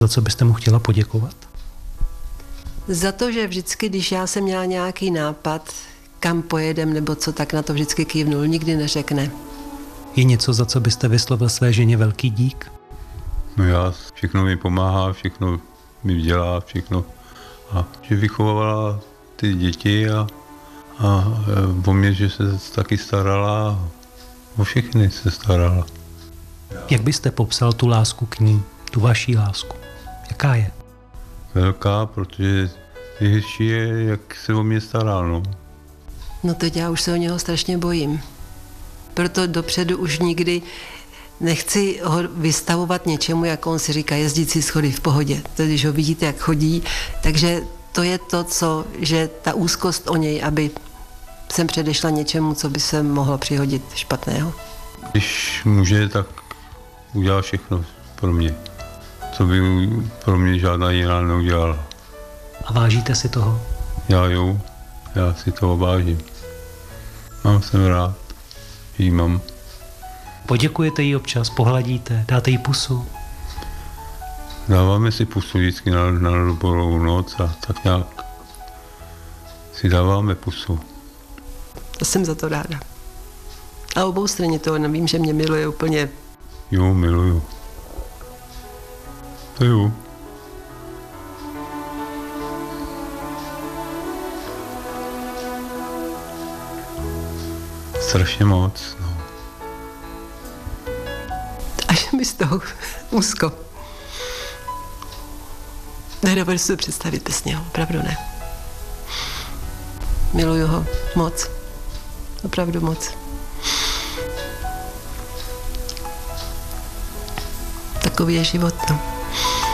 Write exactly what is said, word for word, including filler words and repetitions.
Za co byste mu chtěla poděkovat? Za to, že vždycky, když já jsem měla nějaký nápad, kam pojedem nebo co, tak na to vždycky kývnul, nikdy neřekne. Je něco, za co byste vyslovil své ženě velký dík? No já, všechno mi pomáhá, všechno mi dělá, všechno. A že vychovala ty děti a, a o mě, že se taky starala, o všechny se starala. Jak byste popsal tu lásku k ní, tu vaší lásku? Jaká je? Velká, protože nejhezčí je, jak se o mě stará, no. No teď já už se o něho strašně bojím. Proto dopředu už nikdy nechci ho vystavovat něčemu, jak on si říká, jezdící schody v pohodě. To, když ho vidíte, jak chodí. Takže to je to, co, že ta úzkost o něj, aby jsem předešla něčemu, co by se mohlo přihodit špatného. Když může, tak udělá všechno pro mě. Co by pro mě žádná jiná neudělala. A vážíte si toho? Já jo, já si toho vážím. Mám jsem rád, že jí mám. Poděkujete jí občas, pohladíte, dáte jí pusu? Dáváme si pusu vždycky na, na dobrou noc a tak nějak si dáváme pusu. To jsem za to ráda. A obou straně toho, nevím, že mě miluje úplně. Jo, miluju. To jo. Strašně moc, no. Až mi z toho úzko. Nedovedu si to představit bez něho, opravdu ne. Miluju ho moc. Opravdu moc. Takový je život, no.